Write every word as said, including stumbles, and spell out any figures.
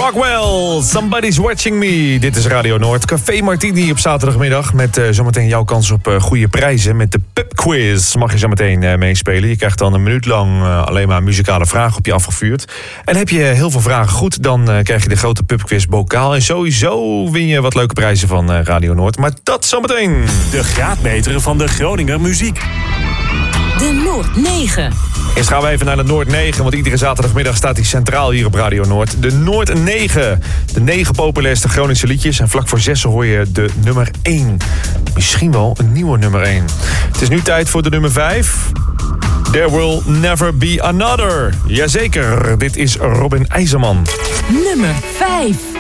Rockwell, Somebody's Watching Me. Dit is Radio Noord. Café Martini op zaterdagmiddag. Met uh, zometeen jouw kans op uh, goede prijzen. Met de pubquiz mag je zometeen uh, meespelen. Je krijgt dan een minuut lang uh, alleen maar muzikale vragen op je afgevuurd. En heb je heel veel vragen goed, dan uh, krijg je de grote pubquiz bokaal. En sowieso win je wat leuke prijzen van uh, Radio Noord. Maar dat zometeen. De graadmeter van de Groninger muziek. De Noord negen. Eerst gaan we even naar de Noord negen, want iedere zaterdagmiddag staat hij centraal hier op Radio Noord. De Noord negen. De negen populairste Groningse liedjes. En vlak voor zessen hoor je de nummer één. Misschien wel een nieuwe nummer één. Het is nu tijd voor de nummer vijf. There Will Never Be Another. Jazeker, dit is Robin IJzerman. Nummer vijf.